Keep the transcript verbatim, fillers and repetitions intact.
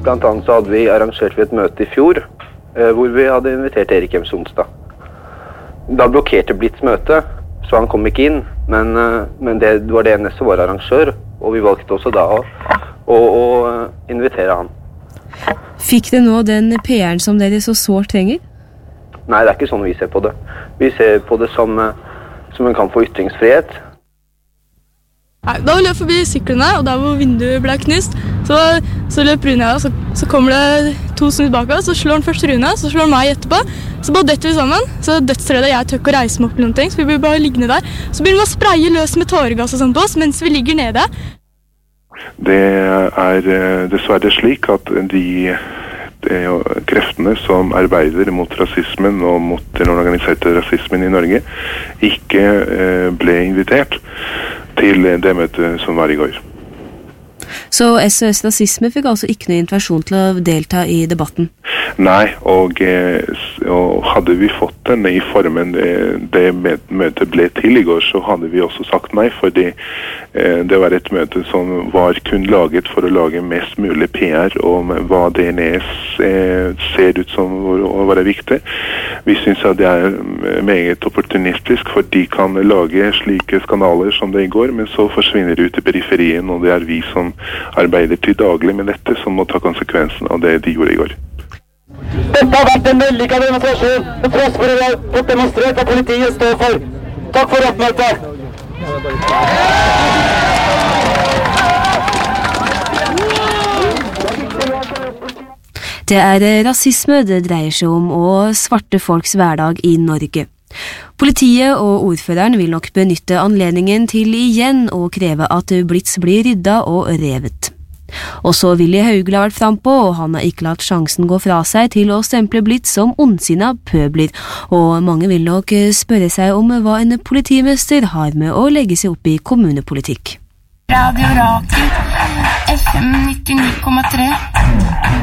Blant annet så hadde vi arrangert et møte i fjor, hvor vi hadde invitert Erik Hjem Sonstad. Da blokkerte Blitz møte, så han kom ikke inn, men, men det var det N S som var arrangør, og vi valgte også da å, å, å invitere han. Fikk det nå den P R-en som dere så sårt trenger? Nei, det er ikke sånn vi ser på det. Vi ser på det som, som en kamp for ytringsfrihet. Nei, da løp forbi syklene, og der hvor vinduet ble knust, så, så løp Rune, og så, så kommer det to snudd bak oss, så slår han først Rune, så slår han meg etterpå, så bare detter vi sammen, så dødsredd, jeg tør ikke å reise meg opp eller noen ting, så vi blir bare liggende der. Så begynner vi å spraye løs med tåregass og sånt på oss, mens vi ligger nede. Det er dessverre slik at de, de kreftene som arbeider mot rasismen og mot den organiserte rasismen i Norge ikke ble invitert til det møtet som var i går. Så S O S Rasisme fikk altså ikke noe invitasjon til å delta i debatten? Nei, og, og hadde vi fått den i formen det, det møtet ble til i går, så hadde vi også sagt nei, fordi det var et møte som var kun laget for å lage mest mulig P R om hva D N S ser ut som å være viktig. Vi synes at det er meget opportunistisk, for de kan lage slike skandaler som det i går, men så forsvinner det ut i periferien, og det er vi som arbeider til daglig med dette som må ta konsekvensen av det de gjorde i går. Dette har vært en vellykket demonstrasjon, til tross for å ha fått demonstrert hva politiet står for. Takk for oppmøtet! Det er rasisme det dreier seg om, og svarte folks hverdag i Norge. Politiet og ordføreren vil nok benytte anledningen til igjen å kreve at Blitz blir rydda og revet. Også Willy Haugli har vært frempå, og han har ikke latt sjansen gå fra seg til å stemple Blitz som ondsinna pøbler, og mange vil nok spørre seg om hva en politimester har med å legge seg opp i kommunepolitikk. Radio Rakel, F M nittini komma tre.